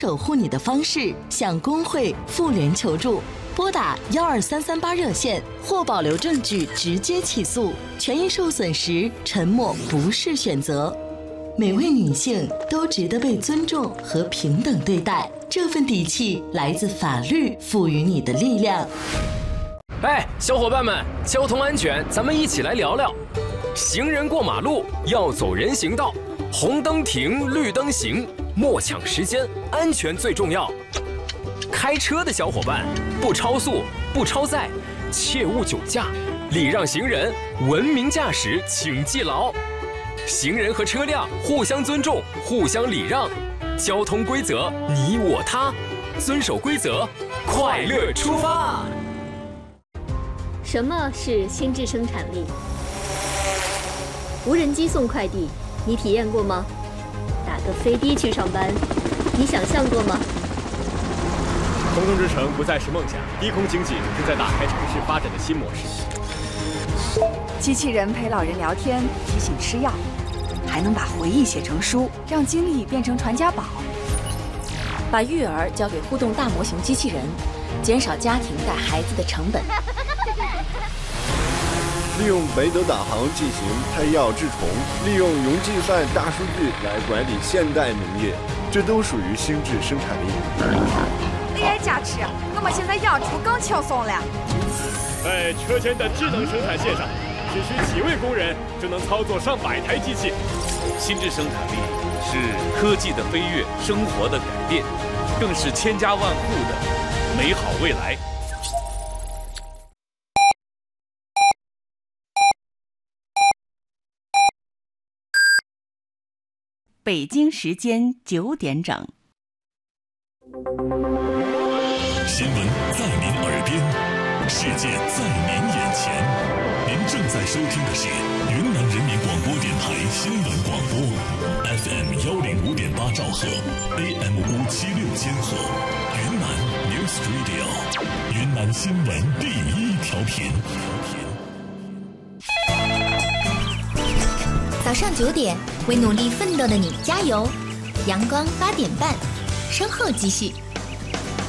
守护你的方式向工会、妇联求助，拨打12338热线或保留证据直接起诉。权益受损时，沉默不是选择。每位女性都值得被尊重和平等对待，这份底气来自法律赋予你的力量。 哎，小伙伴们，交通安全，咱们一起来聊聊。行人过马路要走人行道，红灯停，绿灯行，莫抢时间，安全最重要。开车的小伙伴，不超速，不超载，切勿酒驾，礼让行人，文明驾驶，请记牢。行人和车辆互相尊重，互相礼让，交通规则你我他，遵守规则，快乐出发。 什么是心智生产力？无人机送快递，你体验过吗？打个飞的去上班，你想象过吗？ 空中之城不再是梦想，低空经济正在打开城市发展的新模式。 机器人陪老人聊天，提醒吃药，还能把回忆写成书，让经历变成传家宝。 把育儿交给互动大模型机器人，减少家庭带孩子的成本。 利用北斗导航进行胎药治虫，利用云计算大数据来管理现代农业，这都属于心智生产力。 AI 加持，我们现在养猪更轻松了。 在车间的智能生产线上，只需几位工人就能操作上百台机器。 心智生产力是科技的飞跃，生活的改变，更是千家万户的美好未来。 北京时间9点整。 新闻在您耳边，世界在您眼前。您正在收听的是云南人民广播电台新闻广播 ，FM 105.8兆赫 ，AM 576千赫，云南 News Radio， 云南新闻第一调频。 早上9点，为努力奋斗的你加油！阳光8点半，稍后继续。